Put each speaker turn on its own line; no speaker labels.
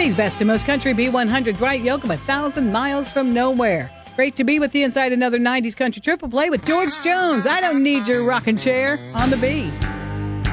Today's best and most country B100 Dwight Yoakam, 1,000 miles from nowhere. Great to be with you inside another 90s country triple play with George Jones. I don't need your rocking chair on the B.